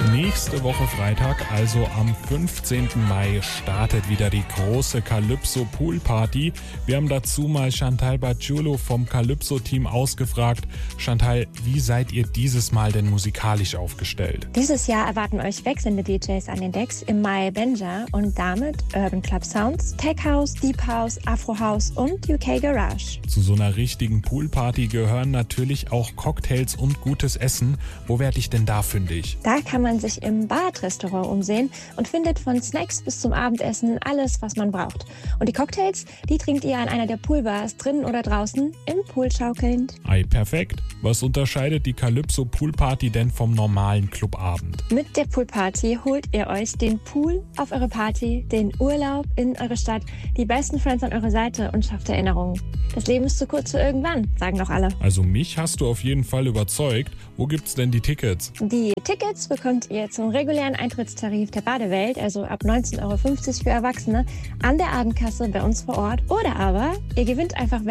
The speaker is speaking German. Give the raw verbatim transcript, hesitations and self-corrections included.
Nächste Woche Freitag, also am fünfzehnten Mai, startet wieder die große Calypso Pool Party. Wir haben dazu mal Chantal Bacciolo vom Calypso-Team ausgefragt. Chantal, wie seid ihr dieses Mal denn musikalisch aufgestellt? Dieses Jahr erwarten euch wechselnde D Js an den Decks. Im Mai Benja und damit Urban Club Sounds, Tech House, Deep House, Afro House und U K Garage. Zu so einer richtigen Poolparty gehören natürlich auch Cocktails und gutes Essen. Wo werde ich denn da fündig? Da kann man sich im Bad-Restaurant umsehen und findet von Snacks bis zum Abendessen alles, was man braucht. Und die Cocktails, die trinkt ihr an einer der Poolbars, drinnen oder draußen, im Pool schaukelnd. Ei, perfekt. Was unterscheidet die Calypso Poolparty denn vom normalen Clubabend? Mit der Poolparty holt ihr euch den Pool auf eure Party, den Urlaub in eure Stadt, die besten Friends an eure Seite und schafft Erinnerungen. Das Leben ist zu kurz für irgendwann, sagen doch alle. Also mich hast du auf jeden Fall überzeugt. Wo gibt's denn die Tickets? Die Tickets bekommt ihr zum regulären Eintrittstarif der Badewelt, also ab neunzehn Euro fünfzig für Erwachsene, an der Abendkasse bei uns vor Ort. Oder aber ihr gewinnt einfach